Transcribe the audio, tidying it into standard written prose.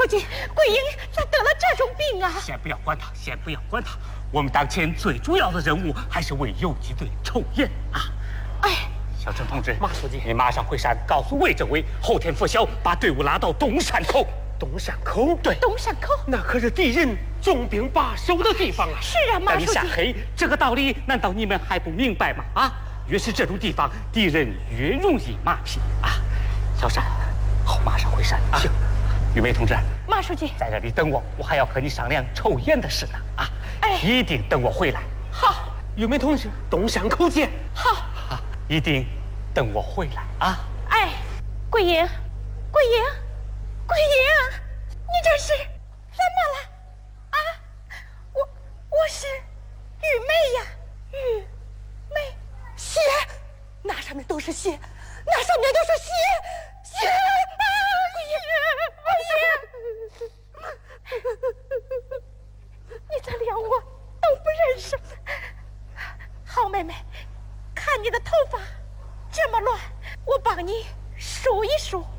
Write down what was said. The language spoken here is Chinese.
书记，桂英咋得了这种病啊？ 先不要管他，先不要管他。我们当前最主要的任务还是为游击队抽验啊！ 哎， 小陈同志， 马书记， 你马上回山告诉魏政委，后天拂晓把队伍拉到东山口。 东山口， 对， 东山口那可是敌人重兵把守的地方啊！ 是啊，马书记。 灯下黑，这个道理难道你们还不明白吗？啊，越是这种地方，敌人越容易马屁啊！小山，好，马上回山。行，玉梅同志， 马书记在这里等我，我还要和你商量抽验的事呢。啊， 哎， 一定等我回来。 好， 玉梅同志，东山口见。 好， 啊，一定等我回来啊！ 哎，桂英，桂英，桂英，你这是怎么了？啊，我是玉梅呀，玉梅，血，那上面都是血，那上面都是血，血啊！桂英，你这连我都不认识。好妹妹，看你的头发这么乱，我帮你梳一梳。